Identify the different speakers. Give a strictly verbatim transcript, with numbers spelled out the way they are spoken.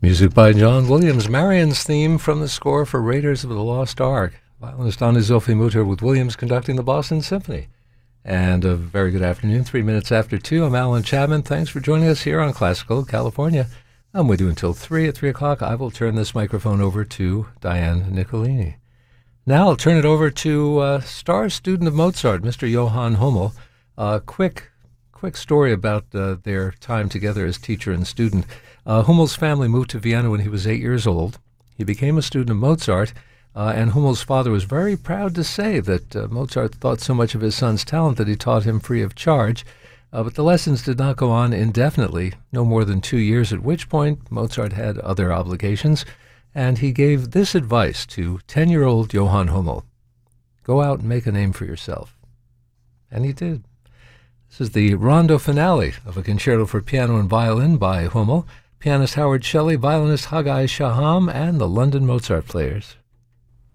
Speaker 1: Music by John Williams, Marion's theme from the score for Raiders of the Lost Ark. Violinist Donna Zophim-Mutter with Williams conducting the Boston Symphony. And a very good afternoon, three minutes after two. I'm Alan Chapman. Thanks for joining us here on Classical California. I'm with you until three. At three o'clock, I will turn this microphone over to Diane Nicolini. Now I'll turn it over to uh, star student of Mozart, Mister Johann Hummel. Uh, quick, quick story about uh, their time together as teacher and student. Uh, Hummel's family moved to Vienna when he was eight years old. He became a student of Mozart, uh, and Hummel's father was very proud to say that uh, Mozart thought so much of his son's talent that he taught him free of charge. Uh, but the lessons did not go on indefinitely, no more than two years, at which point Mozart had other obligations, and he gave this advice to ten-year-old Johann Hummel: go out and make a name for yourself. And he did. This is the rondo finale of a concerto for piano and violin by Hummel, pianist Howard Shelley, violinist Haggai Shaham, and the London Mozart Players.